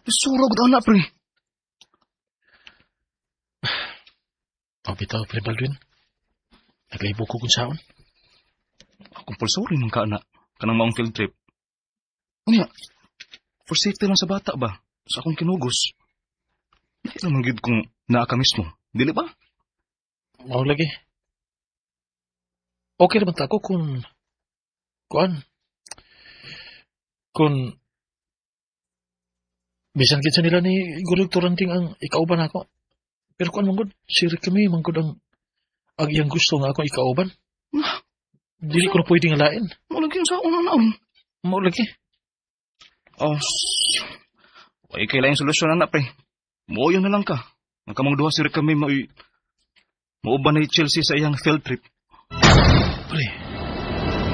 Surog daw na, pre. Bitaw, Pre Baldwin. Naglibo ko kung saan. Compulsory nung ka, anak. Kanang maong field trip. Unya, for safety lang sa bata ba? Sa akong kinugos. Hindi naman gid kung naa ka mismo. Dili ba? Mao lagi. Okay naman ta ako kung bisan kinsa nila ni Gulog Turanting ang ikauban ako. Pero kuan manggod, sir kami manggod ang iyang gusto nga ako ikauban. Dili ko na pwede nga lain. Malagyan sa unang naon. Mao lagi. Oh, ay kailangan solusyon na pre. Mooyo na lang ka. Ang kamang duha sir kami mauban na Chelsea sa iyang field trip. Pre,